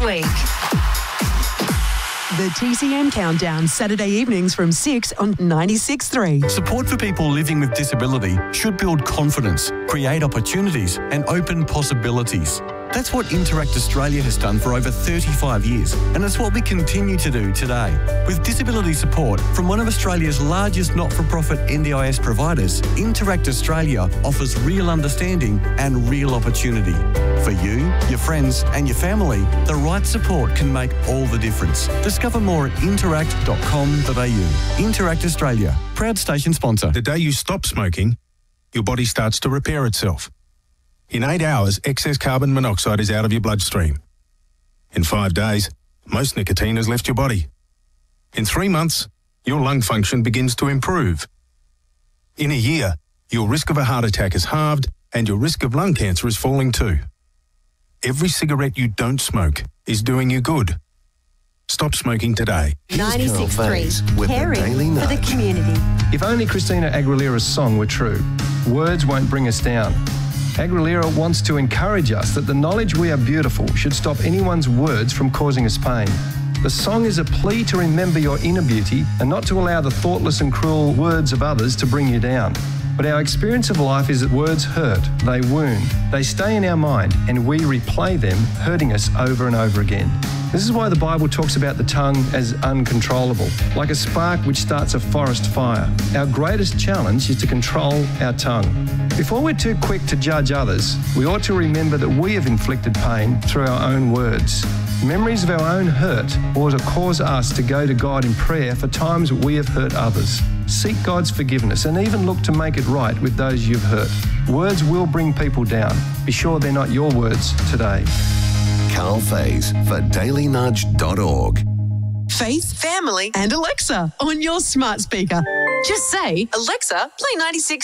week. The TCM Countdown, Saturday evenings from 6 on 96.3. Support for people living with disability should build confidence, create opportunities and open possibilities. That's what Interact Australia has done for over 35 years, and it's what we continue to do today. With disability support from one of Australia's largest not-for-profit NDIS providers, Interact Australia offers real understanding and real opportunity. For you, your friends and your family, the right support can make all the difference. Discover more at interact.com.au. Interact Australia, proud station sponsor. The day you stop smoking, your body starts to repair itself. In 8 hours, excess carbon monoxide is out of your bloodstream. In 5 days, most nicotine has left your body. In 3 months, your lung function begins to improve. In a year, your risk of a heart attack is halved and your risk of lung cancer is falling too. Every cigarette you don't smoke is doing you good. Stop smoking today. 96.3, caring for the community. If only Christina Aguilera's song were true, words won't bring us down. Aguilera wants to encourage us that the knowledge we are beautiful should stop anyone's words from causing us pain. The song is a plea to remember your inner beauty and not to allow the thoughtless and cruel words of others to bring you down. But our experience of life is that words hurt, they wound, they stay in our mind and we replay them, hurting us over and over again. This is why the Bible talks about the tongue as uncontrollable, like a spark which starts a forest fire. Our greatest challenge is to control our tongue. Before we're too quick to judge others, we ought to remember that we have inflicted pain through our own words. Memories of our own hurt ought to cause us to go to God in prayer for times we have hurt others. Seek God's forgiveness and even look to make it right with those you've hurt. Words will bring people down. Be sure they're not your words today. Carl Faze for dailynudge.org. Faith, family and Alexa on your smart speaker. Just say, Alexa, play 96.